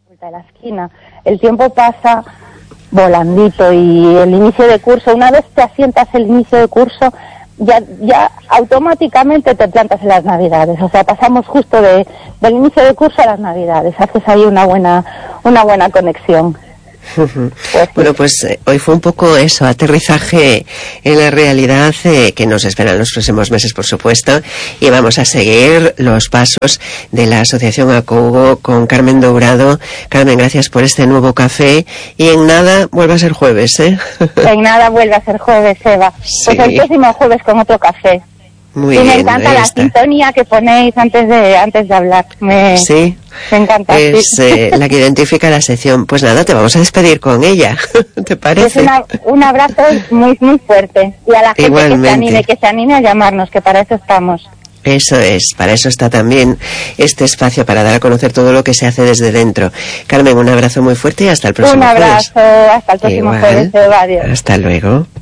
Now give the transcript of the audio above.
de la esquina. El tiempo pasa volandito y el inicio de curso, una vez te asientas el inicio de curso, ya automáticamente te plantas en las Navidades. O sea, pasamos justo del inicio de curso a las Navidades. Haces ahí una buena conexión. Bueno, pues hoy fue un poco eso, aterrizaje en la realidad que nos esperan los próximos meses, por supuesto, y vamos a seguir los pasos de la Asociación Acougo con Carmen Dourado. Carmen, gracias por este nuevo café, y en nada vuelve a ser jueves, ¿eh? En nada vuelve a ser jueves, Eva. Sí. Pues el próximo jueves con otro café. Muy y bien, me encanta la sintonía que ponéis antes de hablar. Sí. Me encanta. Es sí. la que identifica la sección. Pues nada, te vamos a despedir con ella. ¿Te parece? Es un abrazo muy muy fuerte. Y a la gente Igualmente. que se anime a llamarnos, que para eso estamos. Eso es, para eso está también este espacio, para dar a conocer todo lo que se hace desde dentro. Carmen, un abrazo muy fuerte y hasta el próximo jueves. Un abrazo, hasta el próximo jueves. Adiós. Hasta luego.